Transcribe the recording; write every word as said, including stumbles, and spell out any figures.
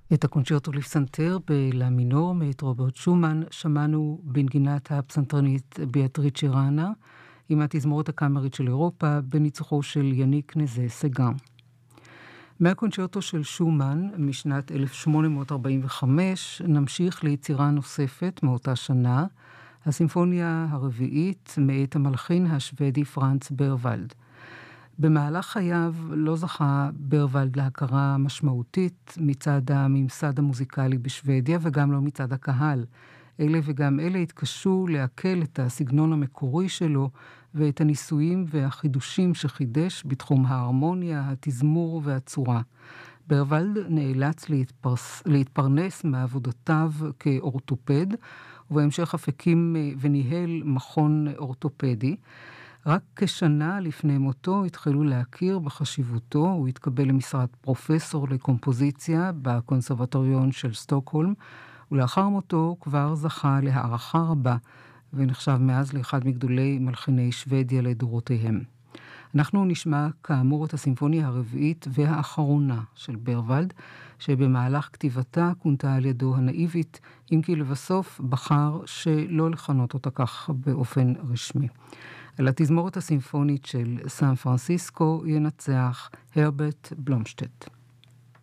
את הקונצ'רטו לפסנתר בלה מינור מאת רוברט שומן שמענו בנגינת הפסנתרנית ביאטריצ'ה ראנה עם התזמורת הקאמרית של אירופה בניצוחו של יניק נזה סגן. מהקונצ'רטו של שומן משנת אלף שמונה מאות ארבעים וחמש נמשיך ליצירה נוספת מאותה שנה, הסימפוניה הרביעית מאת המלחין השוודי פרנץ ברוולד. במהלך חייו לא זכה ברוולד להכרה משמעותית מצד הממסד המוזיקלי בשוודיה וגם לא מצד הקהל. אלה וגם אלה התקשו להקל את הסגנון המקורי שלו ואת הניסויים והחידושים שחידש בתחום ההרמוניה, התזמור והצורה. ברוולד נאלץ להתפרס, להתפרנס מעבודותיו כאורתופד, ובהמשך הפקים וניהל מכון אורתופדי. רק כשנה לפני מותו התחילו להכיר בחשיבותו, הוא התקבל למשרת פרופסור לקומפוזיציה בקונסרבטוריון של סטוקהולם, ולאחר מותו כבר זכה להערכה רבה, ונחשב מאז לאחד מגדולי מלחיני שוודיה לדורותיהם. אנחנו נשמע כאמור את הסימפוניה הרביעית והאחרונה של ברוולד, שבמהלך כתיבתה כונתה על ידו הנאיבית, אם כי לבסוף בחר שלא לכנות אותה כך באופן רשמי. על התזמורת הסימפונית של סן פרנסיסקו ינצח הרברט בלומשטט.